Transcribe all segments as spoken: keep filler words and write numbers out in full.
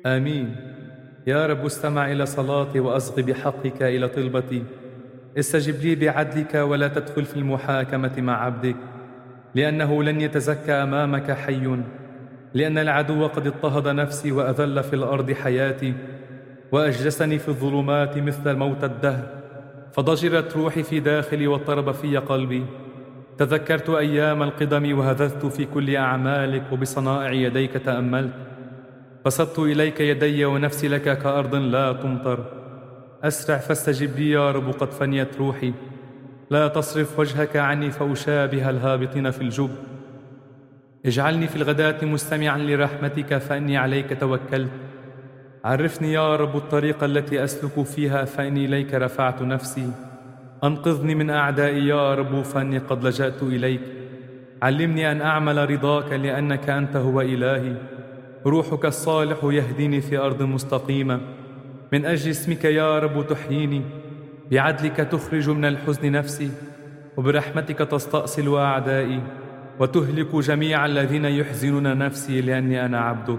آمين. يا رب استمع إلى صلاتي وأصغ بحقك إلى طلبتي. استجب لي بعدلك ولا تدخل في المحاكمة مع عبدك، لأنه لن يتزكى أمامك حي. لأن العدو قد اضطهد نفسي وأذل في الأرض حياتي، وأجلسني في الظلمات مثل موت الدهر. فضجرت روحي في داخلي واضطرب في قلبي. تذكرت أيام القدم وهذذت في كل أعمالك، وبصنائع يديك تأملت. بسطت إليك يدي ونفسي لك كأرض لا تمطر. أسرع فاستجب لي يا رب، قد فنيت روحي. لا تصرف وجهك عني فأشابه الهابطين في الجب. اجعلني في الغداة مستمعا لرحمتك، فإني عليك توكلت. عرفني يا رب الطريق التي أسلك فيها، فإني إليك رفعت نفسي. أنقذني من أعدائي يا رب، فإني قد لجأت إليك. علمني أن أعمل رضاك، لأنك أنت هو إلهي. روحك الصالح يهديني في أرض مستقيمة. من أجل اسمك يا رب تحييني. بعدلك تخرج من الحزن نفسي، وبرحمتك تستأصل أعدائي، وتهلك جميع الذين يحزنون نفسي، لأني أنا عبدك.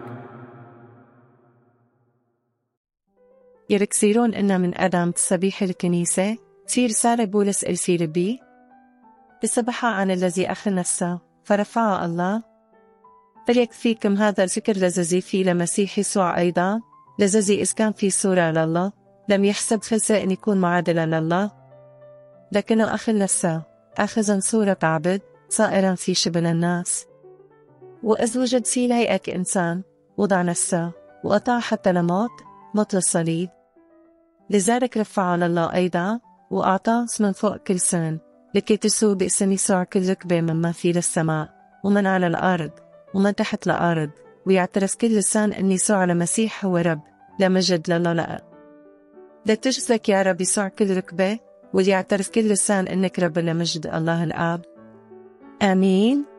يركزيرون إنا من أدم تسبيح الكنيسة تصير رسالة بولس إرسيل بي بسبحة عن الذي أخذ نفسه فرفع الله. فليكفيكم هذا الفكر لززي في لمسيح يسوع أيضا، لززي إذ كان في صورة لله لم يحسب خسة أن يكون معادلا لله، لكنه أخذ نفسه أخذا صورة عبد صائرا في شبه الناس. وإذ وجد في هيئة كإنسان وضع نفسه وأطاع حتى لموت، موت الصليب. لذلك رفع لله أيضا وأعطاه اسما فوق كل سن، لكي تسوء باسم يسوع كل ركبة مما في السماء ومن على الأرض ومن تحت الأرض، ويعترف كل لسان أن يسوع المسيح هو رب، لا مجد لله لا. لتجزك يا رب يسوع كل ركبة، وليعترف كل لسان أنك رب، لا مجد الله الآب. آمين.